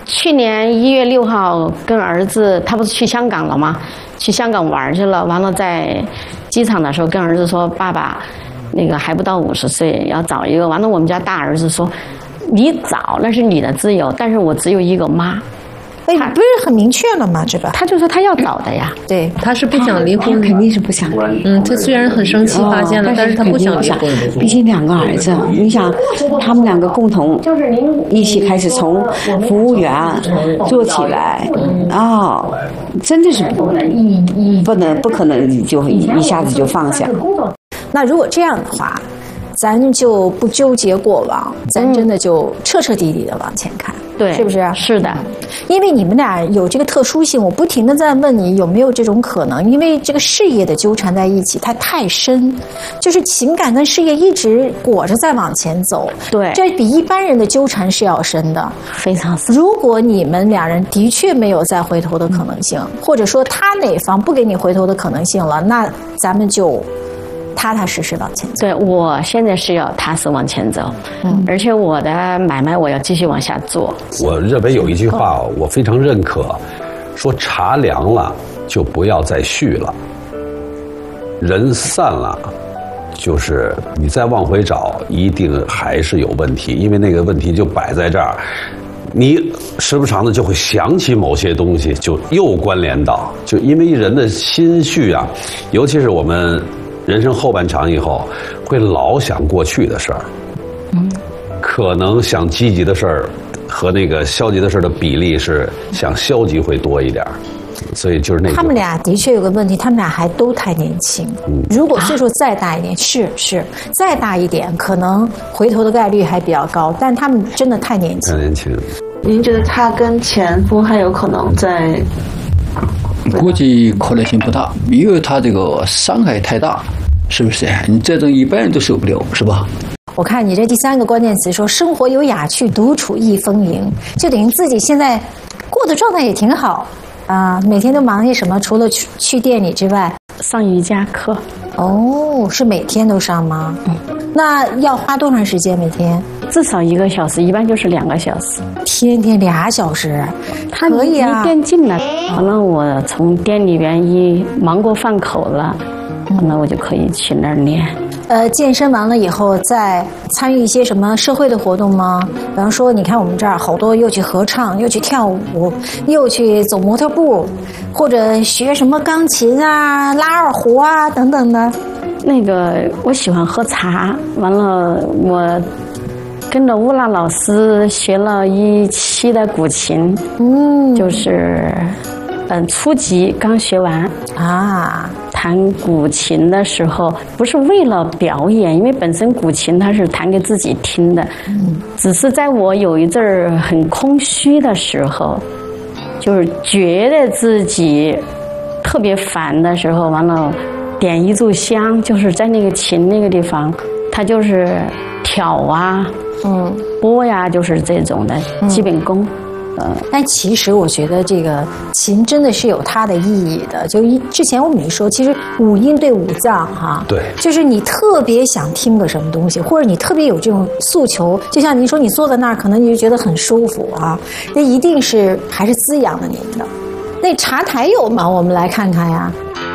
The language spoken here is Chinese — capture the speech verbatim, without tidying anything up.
去年一月六号跟儿子，他不是去香港了吗？去香港玩去了，完了在机场的时候跟儿子说：“爸爸，那个还不到五十岁，要找一个。”完了，我们家大儿子说：“你找那是你的自由，但是我只有一个妈。” 哎，不是很明确了吗？这个他就说他要找的呀。 对， 他是不想离婚， 肯定是不想。 嗯，他虽然很生气发现了，但是他不想离婚。 毕竟两个儿子，你想，他们两个共同一起开始从服务员做起来，啊，真的是不能不可能就一下子就放下。 那如果这样的话，咱就不纠结过往，咱真的就彻彻底底的往前看， 对， 是不是？ 是的， 因为你们俩有这个特殊性，我不停的在问你有没有这种可能，因为这个事业的纠缠在一起，它太深，就是情感跟事业一直裹着在往前走， 对， 这比一般人的纠缠是要深的， 非常深。 如果你们两人的确没有再回头的可能性，或者说他哪方不给你回头的可能性了，那咱们就踏踏实实往前走。 对，我现在是要踏实往前走，嗯，而且我的买卖我要继续往下做。 我认为有一句话我非常认可，说茶凉了就不要再续了，人散了，就是你再往回找，一定还是有问题，因为那个问题就摆在这儿。你时不常的就会想起某些东西，就又关联到，就因为人的心绪啊，尤其是我们人生后半场以后，会老想过去的事儿，嗯，可能想积极的事儿和那个消极的事儿的比例是想消极会多一点，所以就是那个。 他们俩的确有个问题，他们俩还都太年轻。嗯，如果岁数再大一点，是是再大一点，可能回头的概率还比较高，但他们真的太年轻。 太年轻。 您觉得他跟前夫还有可能在？ 估计可能性不大，因为他这个伤害太大，是不是？你这种一般人都受不了，是吧？ 我看你这第三个关键词说生活有雅趣，独处亦丰盈，就等于自己现在过的状态也挺好啊。每天都忙些什么？除了去去店里之外， 上瑜伽课。 哦，是每天都上吗？嗯。那要花多长时间每天？ 至少一个小时，一般就是两个小时。 天天俩小时，可以啊。 离店近了，完了我从店里边一忙过饭口了，完了我就可以去那儿练。 呃，健身完了以后，再参与一些什么社会的活动吗？比方说，你看我们这儿好多又去合唱，又去跳舞，又去走模特步，或者学什么钢琴啊、拉二胡啊等等的。 那个我喜欢喝茶，完了我跟着乌拉老师学了一期的古琴，嗯，就是嗯初级刚学完啊。弹古琴的时候不是为了表演，因为本身古琴它是弹给自己听的，嗯，只是在我有一阵儿很空虚的时候，就是觉得自己特别烦的时候，完了点一炷香，就是在那个琴那个地方，它就是挑啊，嗯，拨呀，就是这种的基本功。嗯呃，但其实我觉得这个琴真的是有它的意义的。就一之前我们说，其实五音对五脏哈， 对， 就是你特别想听个什么东西，或者你特别有这种诉求，就像您说，你坐在那儿，可能你就觉得很舒服啊，那一定是还是滋养了您的。那茶台有吗？我们来看看呀。